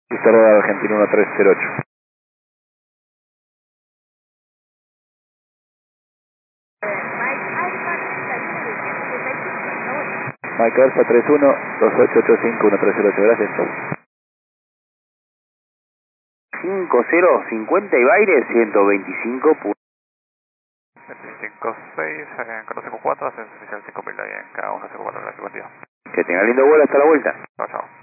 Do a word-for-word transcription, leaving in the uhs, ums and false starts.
Pista Rodar Argentina uno tres cero ocho. Mike Alfa tres uno dos ocho ocho cinco uno tres cero ocho, gracias. cinco cero cincuenta y Baires ciento veinticinco. veinticinco seis, en catorce cuatro, ascenso inicial cinco mil, en cada uno cinco cuatro, gracias, buen día. Que tenga lindo vuelo, hasta la vuelta. Chao, chao.